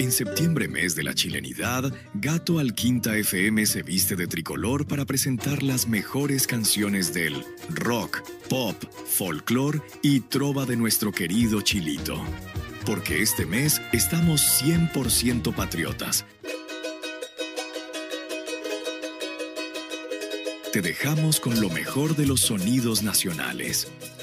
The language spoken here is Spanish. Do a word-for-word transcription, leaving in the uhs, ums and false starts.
En septiembre, mes de la chilenidad, Gato Alquinta F M se viste de tricolor para presentar las mejores canciones del rock, pop, folclor y trova de nuestro querido Chilito. Porque este mes estamos cien por ciento patriotas. Te dejamos con lo mejor de los sonidos nacionales.